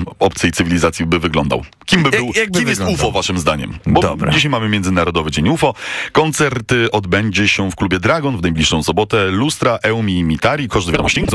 obcej cywilizacji by wyglądał? Kim by był? Kim jest UFO waszym zdaniem? Bo Dobra. dzisiaj mamy Międzynarodowy Dzień UFO. Koncert odbędzie się w klubie Dragon w najbliższą sobotę. Lustra, Eumi i Mitari. Koszt wiadomości.